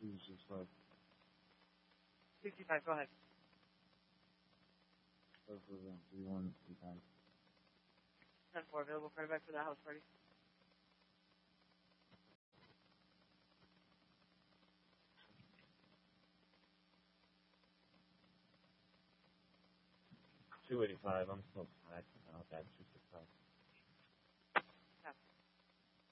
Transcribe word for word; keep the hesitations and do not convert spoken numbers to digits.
two six five. sixty-five, go ahead. three one three five. ten four, available card back for that house party. two eighty five. I'm so tired. I'll bet two six five.